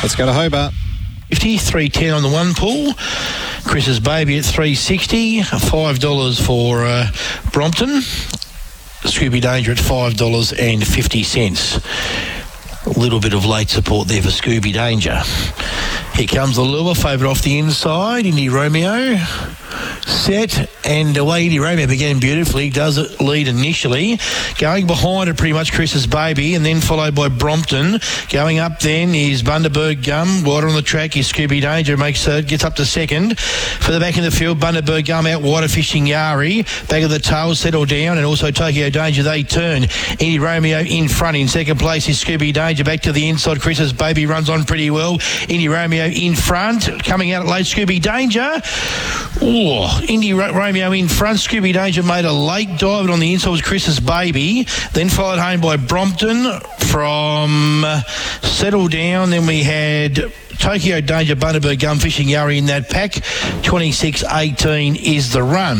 Let's go to Hobart. 310 on the one pool. Chris's Baby at $3.60. $5 for Brompton. Scooby Danger at $5.50. A little bit of late support there for Scooby Danger. Here comes the lure, favourite off the inside, Indy Romeo. Set and away. Indy Romeo began beautifully. Does it lead initially. Going behind it pretty much Chris's Baby, and then followed by Brompton. Going up then is Bundaberg Gum. Wider on the track is Scooby Danger. Makes third, gets up to second. For the back in the field, Bundaberg Gum out wider, Fishing Yari. Back of the tail, Settle Down, and also Tokyo Danger. They turn. Indy Romeo in front. In second place is Scooby Danger. Back to the inside. Chris's Baby runs on pretty well. Indy Romeo in front. Coming out late, Scooby Danger. Indy Romeo in front. Scooby Danger made a late dive, on the inside was Chris's Baby. Then followed home by Brompton from Settle Down. Then we had Tokyo Danger, Bundaberg Gum, Fishing Yari in that pack. 26.18 is the run.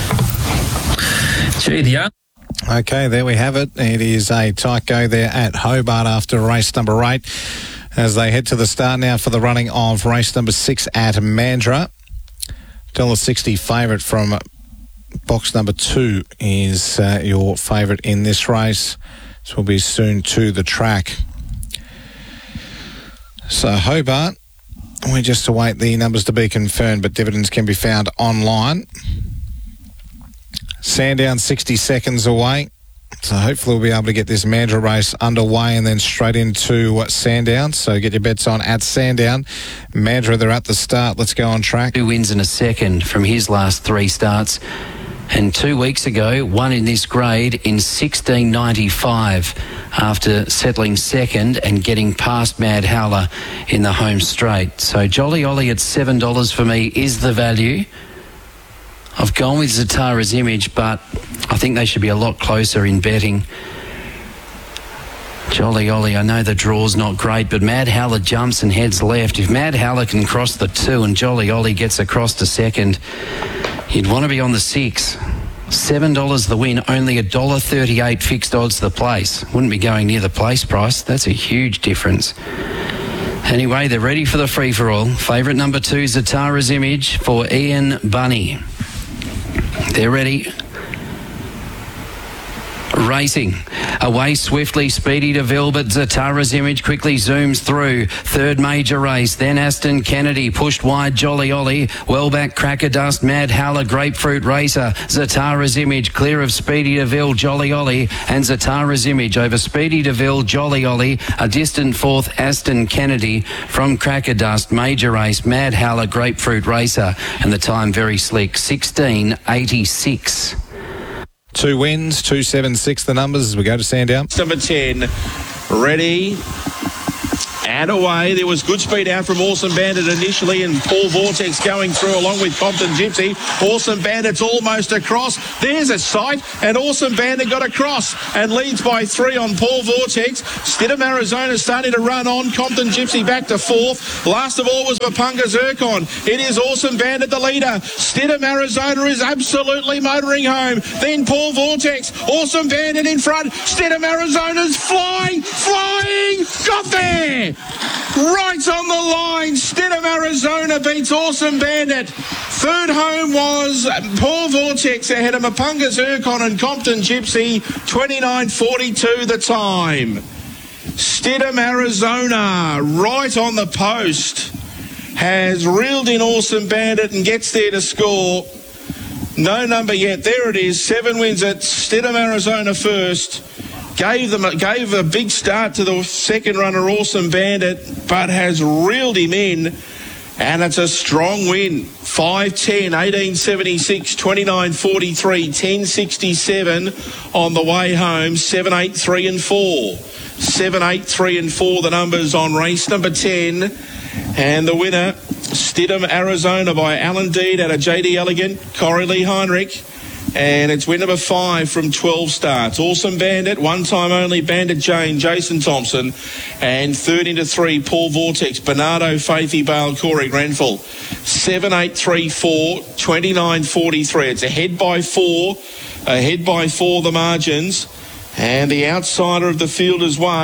Okay, there we have it. It is a tight go there at Hobart after race number 8 as they head to the start now for the running of race number 6 at Mandurah. $1.60 favourite from box number 2 is your favourite in this race. This will be soon to the track. So Hobart, we just await the numbers to be confirmed, but dividends can be found online. Sandown 60 seconds away. So hopefully we'll be able to get this Mandurah race underway and then straight into Sandown. So get your bets on at Sandown. Mandurah, they're at the start. Let's go on track. 2 wins and a second from his last 3 starts. And 2 weeks ago, won in this grade in 16.95 after settling second and getting past Mad Howler in the home straight. So Jolly Ollie at $7 for me is the value. I've gone with Zatara's Image, but I think they should be a lot closer in betting. Jolly Ollie, I know the draw's not great, but Mad Howler jumps and heads left. If Mad Howler can cross the 2 and Jolly Ollie gets across to second, you'd want to be on the 6. $7 the win, only $1.38 fixed odds the place. Wouldn't be going near the place price. That's a huge difference. Anyway, they're ready for the free-for-all. Favourite number 2, Zatara's Image for Ian Bunny. They're ready. Racing. Away swiftly, Speedy DeVille, but Zatara's Image quickly zooms through. Third major race, then Aston Kennedy, pushed wide Jolly Ollie, well back Cracker Dust, Mad Howler, Grapefruit Racer, Zatara's Image clear of Speedy DeVille, Jolly Ollie, and Zatara's Image over Speedy DeVille, Jolly Ollie, a distant fourth Aston Kennedy from Cracker Dust, major race, Mad Howler, Grapefruit Racer, and the time very slick, 16.86. 2 wins, 276 the numbers as we go to Sandown. Number 10, ready and away. There was good speed out from Awesome Bandit initially, and Paul Vortex going through along with Compton Gypsy. Awesome Bandit's almost across. There's a sight, and Awesome Bandit got across and leads by 3 on Paul Vortex. Stidham Arizona starting to run on. Compton Gypsy back to 4th. Last of all was Mapunga Zircon. It is Awesome Bandit the leader. Stidham Arizona is absolutely motoring home. Then Paul Vortex. Awesome Bandit in front. Stidham Arizona's flying, got there! Right on the line, Stidham Arizona beats Awesome Bandit. Third home was Paul Vortex ahead of Mapunga Zircon and Compton Gypsy, 29.42 the time. Stidham Arizona, right on the post, has reeled in Awesome Bandit and gets there to score. No number yet. There it is. 7 wins at Stidham Arizona first. Gave a big start to the second runner, Awesome Bandit, but has reeled him in, and it's a strong win. 5.10, 18.76, 29.43, 10.67 on the way home. 7.8, 3 and 4. 7.8, 3 and 4 the numbers on race number 10, and the winner, Stidham Arizona by Alan Deed out of JD Elegant, Corey Lee Heinrich. And it's win number 5 from 12 starts. Awesome Bandit, one time only, Bandit Jane, Jason Thompson. And third into 3, Paul Vortex, Bernardo, Faithy, Bale, Corey Grenfell. 7, 8, 3, 4, 29.43. It's ahead by 4 the margins. And the outsider of the field is 1.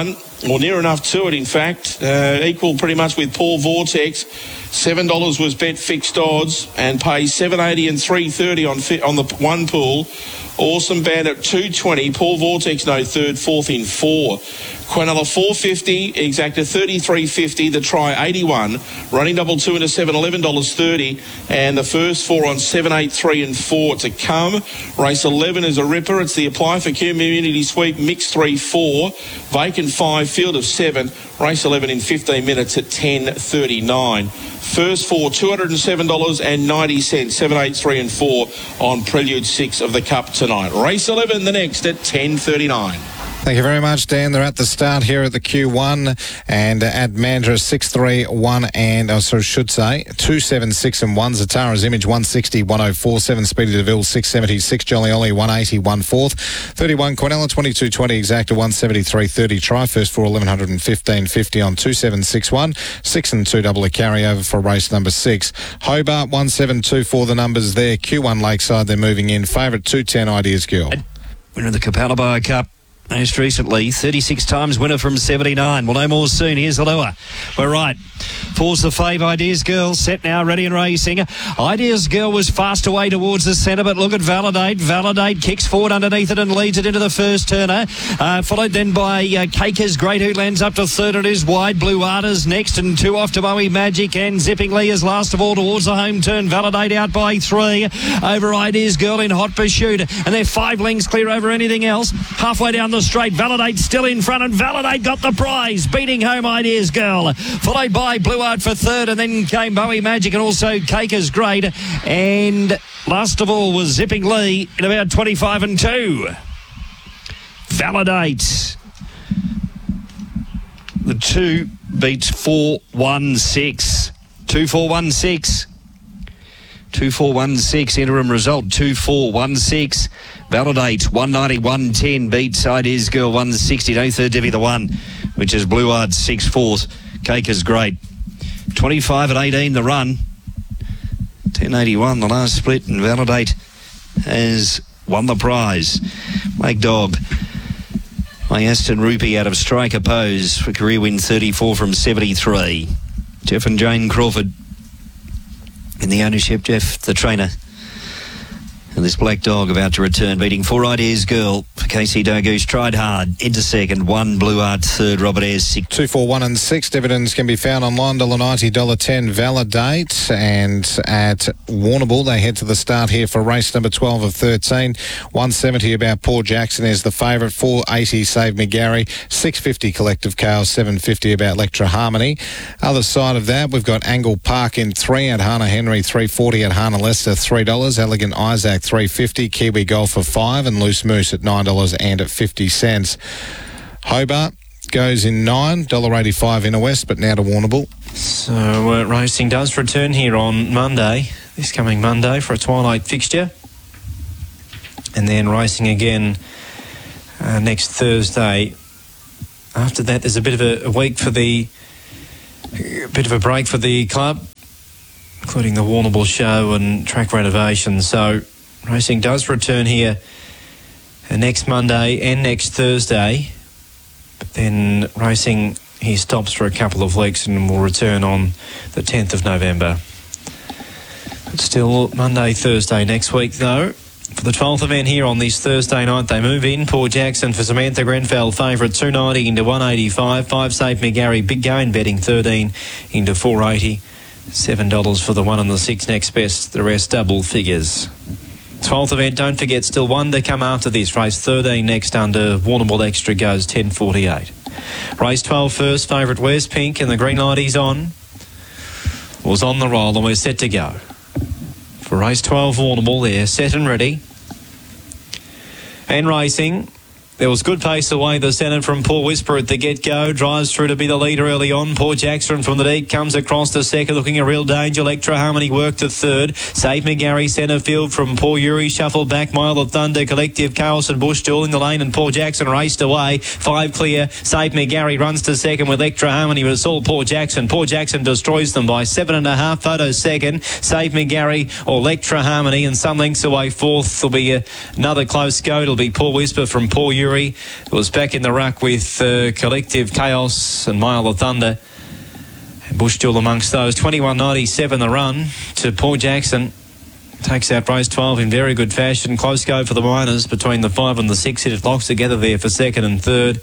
or near enough to it, in fact. Equal pretty much with Paul Vortex. $7 was bet fixed odds and pays $7.80 and $3.30 on the one pool. Awesome Bandit $2.20. Paul Vortex no third, fourth in 4. Quinella $4.50, exacta $33.50. The try $81. Running double 2 into 7, $11.30. And the first 4 on 7, 8, 3 and 4 to come. Race 11 is a ripper. It's the Apply for Community Sweep Mix 3-4. Vacant 5, field of 7. Race 11 in 15 minutes at 10:39. First 4, $207.90, 7, 8, 3 and 4 on Prelude 6 of the Cup tonight. Race 11 the next at 10:39. Thank you very much, Dan. They're at the start here at the Q1 and at Mandurah 6-3-1 and, 2-7-6 and 1. Zatara's Image 160, 104. 7 Speedy DeVille 670, 6 Jolly Ollie 180, 1/4. 31 Quinella 2220, exacta 173.30. Try first for 1115.50 on 2-7-6-1. 6 and 2 double a carryover for race number 6. Hobart 1-7-2-4. The numbers there. Q1 Lakeside, they're moving in. Favourite 210 Ideas Girl. Winner of the Capalaba Cup. Most recently, 36 times winner from 79. We'll know more soon. Here's the lure. We're right. Falls the fave. Ideas Girl set now, ready and racing. Ideas Girl was fast away towards the centre, but look at Validate. Validate kicks forward underneath it and leads it into the first turner. Followed then by Caker's Great, who lands up to third. It is wide. Blue Arters next and 2 off to Moe Magic, and Zipping Lee is last of all towards the home turn. Validate out by 3 over Ideas Girl in hot pursuit, and they're 5 lengths clear over anything else. Halfway down the straight, Validate still in front, and Validate got the prize, beating home Ideas Girl, followed by Blue Art for third, and then came Bowie Magic and also Caker's Great, and last of all was Zipping Lee in about 25 and 2. Validate, the 2 beats 4-1-6. 2-4-1-6. 2-4-1-6, interim result 2-4-1-6. Validate 190-110 beats Ideas Girl 160. No third divvy the 1, which is Blue Art 6/4. Caker's Great 25 at 18 the run. 10.81 the last split, and Validate has won the prize. Lake Dog by Aston Rupee out of Striker Pose for career win 34 from 73. Jeff and Jane Crawford in the ownership. Jeff, the trainer. And this Black Dog about to return, beating 4 Ideas Girl for Casey Dogoose. Tried hard into second. 1 Blue Art third. Robert Ayres 6. 2, 4, 1 and 6. Dividends can be found online. $1.90, $1.10. Validate. And at Warrnambool, they head to the start here for race number 12 of 13. 170 about Paul Jackson is the favourite. 480 Save Me Gary. 650 Collective Chaos. 750 about Electra Harmony. Other side of that, we've got Angle Park in 3 at Hannah Henry. 340 at Hannah Lester. $3. Elegant Isaac $3.50, Kiwi Golfer 5, and Loose Moose at $9.50. Hobart goes in 9, $1.85 Inner West, but now to Warrnambool. So racing does return here on Monday, this coming Monday, for a twilight fixture, and then racing again next Thursday. After that, there's a bit of a week for a bit of a break for the club, including the Warrnambool show and track renovation. So racing does return here next Monday and next Thursday, but then racing here stops for a couple of weeks and will return on the 10th of November. But still Monday, Thursday next week though. For the 12th event here on this Thursday night, they move in. Paul Jackson for Samantha Grenfell, favourite 290 into 185. 5 Save Me Gary, big gain betting 13 into 480. $7 for the 1 and the 6 next best, the rest double figures. 12th event, don't forget, still 1 to come after this. Race 13 next under Warrnambool Extra goes 10.48. Race 12 first, favourite Where's Pink, and the green light is on. Was on the roll and we're set to go. For race 12 Warrnambool, they're set and ready. And racing. There was good pace away the centre from Paul Whisper at the get-go. Drives through to be the leader early on. Paul Jackson from the deep comes across to second, looking a real danger. Electra Harmony worked to third. Save Me Gary centre field from Paul Urey. Shuffled back Mile of Thunder, Collective Chaos and Bush Duel in the lane, and Paul Jackson raced away. 5 clear. Save Me Gary runs to second with Electra Harmony, but it's all Paul Jackson. Paul Jackson destroys them by 7.5 photos second. Save Me Gary or Electra Harmony, and some lengths away fourth. There'll be another close go. It'll be Paul Whisper from Paul Urey. Victory. It was back in the ruck with Collective Chaos and Mile of Thunder. And Bush Duel amongst those. 21.97 the run to Paul Jackson. Takes out race 12 in very good fashion. Close go for the Miners between the 5 and the 6. It locks together there for second and third.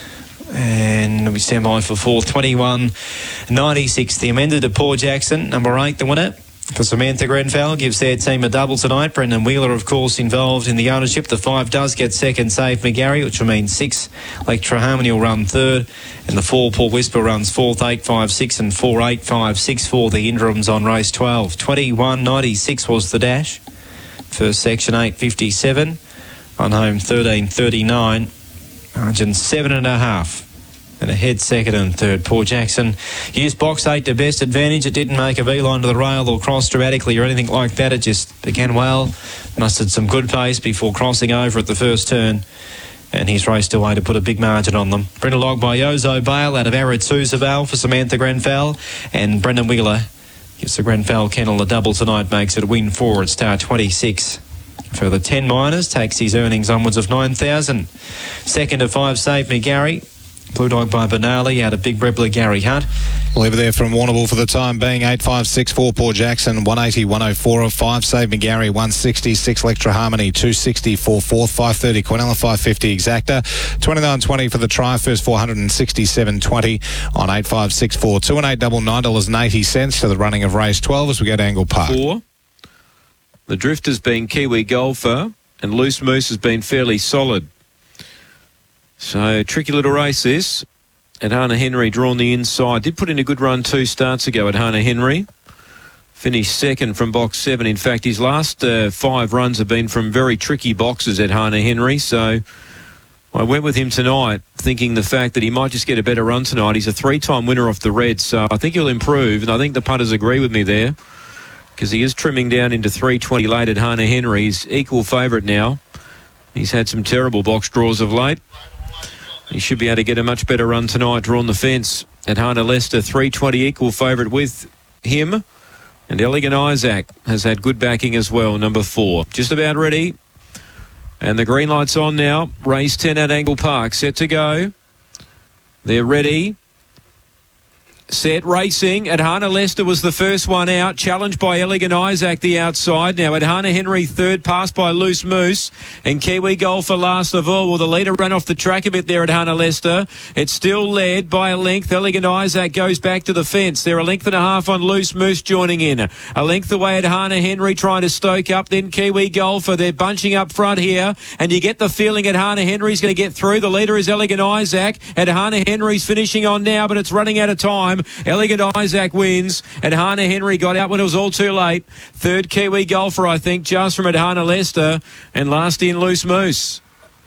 And we stand by for fourth. 21.96 the amended to Paul Jackson. Number 8 the winner for Samantha Grenfell. Gives their team a double tonight. Brendan Wheeler, of course, involved in the ownership. The 5 does get second, Save McGarry, which will mean 6. Electra Harmony will run third. And the 4, Paul Whisper, runs fourth, 8, 5, 6 and 4, 8, 5, 6 for the interims on race 12. 21.96 was the dash. First section 8.57. On home 13.39. Margin 7.5. And ahead second and third. Paul Jackson used box 8 to best advantage. It didn't make a V-line to the rail or cross dramatically or anything like that. It just began well. Mustered some good pace before crossing over at the first turn. And he's raced away to put a big margin on them. Brendan Log by Yozo Bale out of Aratuzabal for Samantha Grenfell. And Brendan Wheeler gives the Grenfell kennel a double tonight. Makes it a win for at start 26. For the 10 Miners, takes his earnings onwards of 9,000. Second to 5, Save McGarry. Blue Dog by Benali out of Big Rebler Gary Hunt. We'll leave it there from Warrnambool for the time being. 8.564 Paul Jackson, 180 104 5 Save McGarry, 160 6 Electra Harmony, 260 4 4th, 530 Quinella, 550 Exacta, 29.20 for the try, first 467.20 on 8.564 2 and 8 double $9.80 to the running of race 12 as we go to Angle Park. 4. The Drifter's been Kiwi Golfer and Loose Moose has been fairly solid. So, tricky little race this. And Hannah Henry drawn the inside. Did put in a good run 2 starts ago at Hannah Henry. Finished second from box 7. In fact, his last 5 runs have been from very tricky boxes at Hannah Henry. So, I went with him tonight thinking the fact that he might just get a better run tonight. He's a 3-time winner off the red. So, I think he'll improve. And I think the punters agree with me there. Because he is trimming down into 3.20 late at Hannah Henry. He's equal favourite now. He's had some terrible box draws of late. He should be able to get a much better run tonight, drawn the fence at Hannah Leicester. 3.20 equal favourite with him. And Elegant Isaac has had good backing as well, number 4. Just about ready. And the green light's on now. Race 10 at Angle Park. Set to go. They're ready. Set racing at Hannah Leicester was the first one out, challenged by Elegant Isaac the outside. Now at Hannah Henry third, passed by Loose Moose and Kiwi Golfer last of all. Well, the leader ran off the track a bit there at Hannah Leicester. It's still led by a length. Elegant Isaac goes back to the fence. They're a length and a half on Loose Moose joining in. A length away at Hannah Henry trying to stoke up, then Kiwi Golfer. They're bunching up front here and you get the feeling at Hannah Henry's going to get through. The leader is Elegant Isaac. At Hannah Henry's finishing on now, but it's running out of time. Elegant Isaac wins, and Hannah Henry got out when it was all too late. Third Kiwi Golfer, I think, just from at Hannah Leicester, and last in Loose Moose.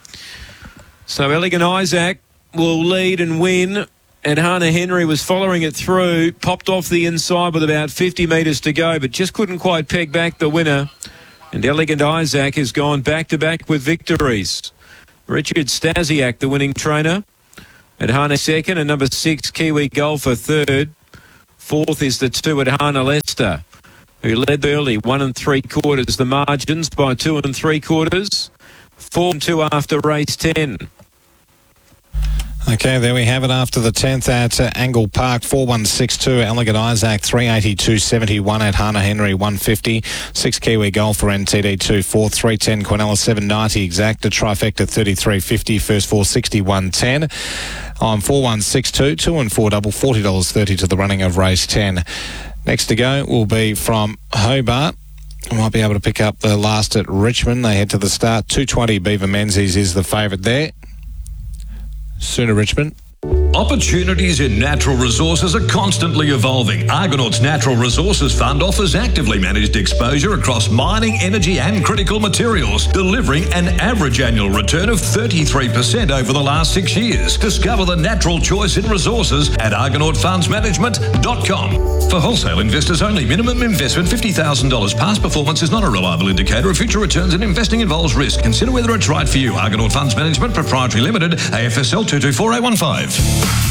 So Elegant Isaac will lead and win, and Hannah Henry was following it through, popped off the inside with about 50 metres to go, but just couldn't quite peg back the winner. And Elegant Isaac has gone back-to-back with victories. Richard Stasiak, the winning trainer, at Hannah second, and number 6 Kiwi Golfer third. Fourth is the 2 at Hannah Leicester, who led early, 1 3/4 the margins by 2 3/4. 4 2 after race 10. Okay, there we have it after the 10th at Angle Park. 4162 Elegant Isaac, 382.71 at Hannah Henry, 150. 6 Kiwi Golfer NTD 24, 310 Quinella, 790 Exacta, trifecta 33.50, first 461.10. On 4162, 2 and 4 double, $40.30 to the running of race 10. Next to go will be from Hobart. We might be able to pick up the last at Richmond. They head to the start. 220 Beaver Menzies is the favourite there. Sooner Richmond. Opportunities in natural resources are constantly evolving. Argonaut's Natural Resources Fund offers actively managed exposure across mining, energy and critical materials, delivering an average annual return of 33% over the last 6 years. Discover the natural choice in resources at argonautfundsmanagement.com. For wholesale investors only, minimum investment $50,000. Past performance is not a reliable indicator of future returns, and investing involves risk. Consider whether it's right for you. Argonaut Funds Management Proprietary Limited, AFSL 224815.